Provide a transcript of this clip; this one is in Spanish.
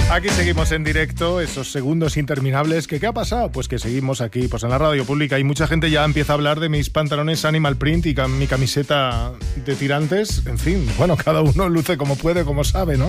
Aquí seguimos en directo, esos segundos interminables. ¿Qué ha pasado? Pues que seguimos aquí, pues en la radio pública, y mucha gente ya empieza a hablar de mis pantalones Animal Print y mi camiseta de tirantes. En fin, bueno, cada uno luce como puede, como sabe, ¿no?